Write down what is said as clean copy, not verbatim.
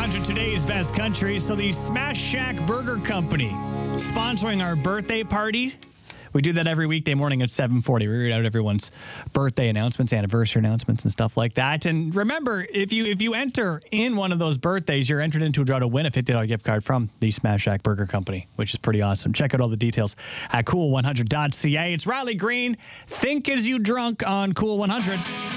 100 today's best country. So the Smash Shack Burger Company sponsoring our birthday party. We do that every weekday morning at 7:40. We read out everyone's birthday announcements, anniversary announcements, and stuff like that. And remember, if you enter in one of those birthdays, you're entered into a draw to win a $50 gift card from the Smash Shack Burger Company, which is pretty awesome. Check out all the details at cool100.ca. It's Riley Green. Think as you drunk on Cool 100.